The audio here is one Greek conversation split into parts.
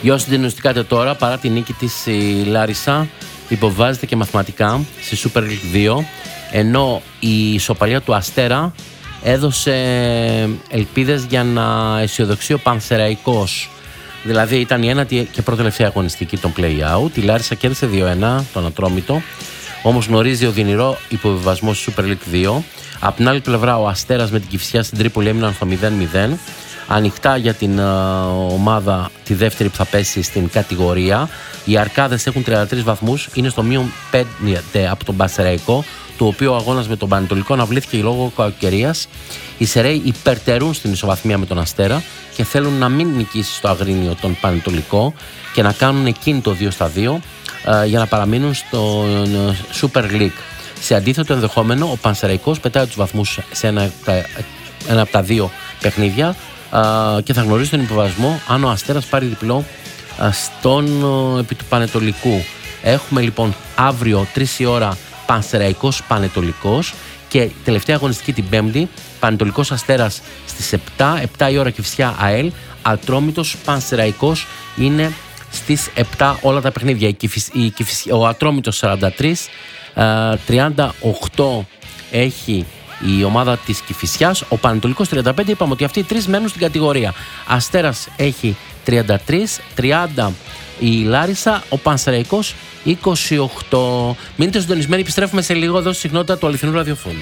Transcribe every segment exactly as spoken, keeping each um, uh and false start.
Για όσοι συντονιστήκατε τώρα, παρά τη νίκη της η Λάρισα υποβάζεται και μαθηματικά στη Super League δύο, ενώ η ισοπαλία του Αστέρα έδωσε ελπίδες για να αισιοδοξεί ο Πανσεραϊκός. Δηλαδή ήταν η ένατη και πρώτη τελευταία αγωνιστική των play-out. Η Λάρισα κέρδισε δύο ένα τον Ατρόμητο, όμως γνωρίζει οδυνηρό υποβιβασμό στη Super League δύο. Απ' την άλλη πλευρά ο Αστέρας με την Κηφισιά στην Τρίπολη έμειναν στο μηδέν μηδέν. Ανοιχτά για την uh, ομάδα τη δεύτερη που θα πέσει στην κατηγορία. Οι Αρκάδες έχουν τριάντα τρεις βαθμούς, είναι στο μείον πέντε από τον Πανσεραϊκό, του οποίου ο αγώνας με τον Πανετολικό αναβλήθηκε λόγω κακοκαιρίας. Οι Σεραίοι υπερτερούν στην ισοβαθμία με τον Αστέρα και θέλουν να μην νικήσει στο Αγρίνιο τον Πανετολικό και να κάνουν εκείνη το δύο στα δύο uh, για να παραμείνουν στο uh, Super League. Σε αντίθετο ενδεχόμενο, ο Πανσεραϊκός πετάει τους βαθμούς σε ένα, ένα από τα δύο παιχνίδια uh, και θα γνωρίσει τον υποβασμό αν ο Αστέρας πάρει διπλό uh, στον uh, επί του Πανετολικού. Έχουμε λοιπόν αύριο τρεις η ώρα Πανσεραϊκός Πανετολικός και τελευταία αγωνιστική την Πέμπτη, Πανετολικός Αστέρας στις επτά, επτά η ώρα Κηφισιά ΑΕΛ, Ατρόμητος Πανσεραϊκός είναι στις επτά όλα τα παιχνίδια. Η Κηφισ, η Κηφισ, ο Ατρόμητος σαράντα τρία, τριάντα οκτώ έχει η ομάδα της Κηφισιάς, ο Πανετολικός τριάντα πέντε, είπαμε ότι αυτοί οι τρεις μένουν στην κατηγορία. Αστέρας έχει τριάντα τρία, τριάντα η Λάρισα, ο Πανσεραϊκός είκοσι οκτώ. Μείνετε συντονισμένοι, επιστρέφουμε σε λίγο εδώ στη συχνότητα του αληθινού ραδιοφώνου.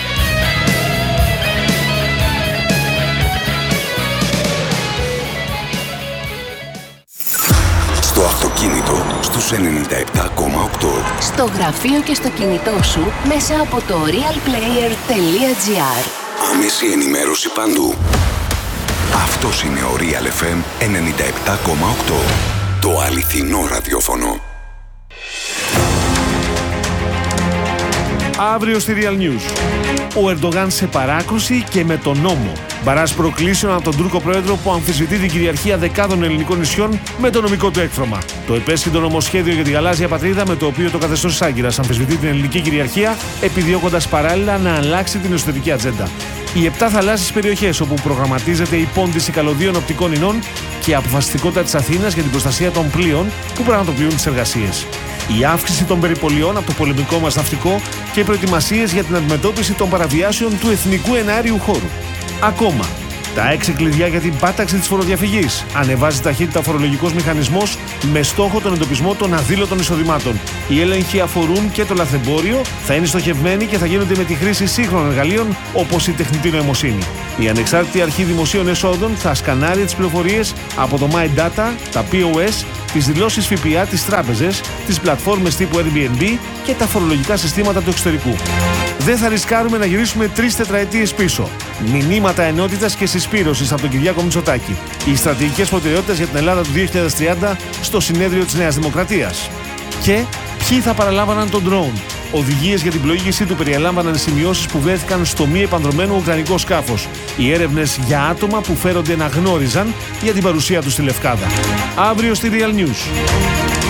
Στο αυτοκίνητο στους ενενήντα επτά κόμμα οκτώ. Στο γραφείο και στο κινητό σου μέσα από το realplayer τελεία gr. Άμεση ενημέρωση παντού. Αυτός είναι ο Real εφ εμ ενενήντα επτά κόμμα οκτώ. Το αληθινό ραδιόφωνο. Αύριο στη Real News. Ο Ερντογάν σε παράκρουση και με τον νόμο. Μπαράς προκλήσεων από τον Τούρκο πρόεδρο που αμφισβητεί την κυριαρχία δεκάδων ελληνικών νησιών με το νομικό του έκφρομα. Το επέσχυντο νομοσχέδιο για τη γαλάζια πατρίδα, με το οποίο το καθεστώς της Άγκυρας αμφισβητεί την ελληνική κυριαρχία, επιδιώκοντας παράλληλα να αλλάξει την εσωτερική ατζέντα. Οι επτά θαλάσσιες περιοχές όπου προγραμματίζεται η πόντιση καλωδίων οπτικών ινών και η αποφασιστικότητα της Αθήνας για την προστασία των πλοίων που πραγματοποιούν τις εργασίες. Η αύξηση των περιπολιών από το πολεμικό μας ναυτικό και οι προετοιμασίες για την αντιμετώπιση των παραβιάσεων του εθνικού εναέριου χώρου. Ακόμα, τα έξι κλειδιά για την πάταξη της φοροδιαφυγής. Ανεβάζει ταχύτητα φορολογικός μηχανισμός με στόχο τον εντοπισμό των αδήλωτων εισοδημάτων. Οι έλεγχοι αφορούν και το λαθρεμπόριο, θα είναι στοχευμένοι και θα γίνονται με τη χρήση σύγχρονων εργαλείων όπως η τεχνητή νοημοσύνη. Η Ανεξάρτητη Αρχή Δημοσίων Εσόδων θα σκανάρει τις πληροφορίες από το My Data, τα πι ο ες, τις δηλώσεις ΦΠΑ, τις τράπεζες, τις πλατφόρμες τύπου Airbnb και τα φορολογικά συστήματα του εξωτερικού. Δεν θα ρισκάρουμε να γυρίσουμε τρεις τετραετίες πίσω. Μηνύματα ενότητας και συσπήρωσης από τον Κυριάκο Μητσοτάκη. Οι στρατηγικές προτεραιότητες για την Ελλάδα του δύο χιλιάδες τριάντα στο συνέδριο της Νέας Δημοκρατίας. Και ποιοι θα παραλάμβαναν τον drone. Οδηγίες για την πλοήγησή του περιέλαμβαναν σημειώσεις που βρέθηκαν στο μη επανδρωμένο ουκρανικό σκάφος. Οι έρευνες για άτομα που φέρονται να γνώριζαν για την παρουσία του στη Λευκάδα. Αύριο στη Real News.